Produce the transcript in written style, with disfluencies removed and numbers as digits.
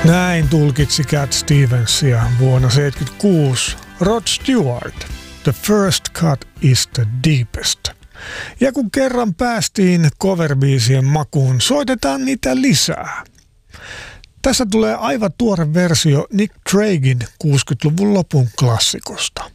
Näin tulkitsi Cat Stevensia vuonna 1976 Rod Stewart. The first cut is the deepest. Ja kun kerran päästiin coverbiisien makuun, soitetaan niitä lisää. Tässä tulee aivan tuore versio Nick Drakein 60-luvun lopun klassikosta.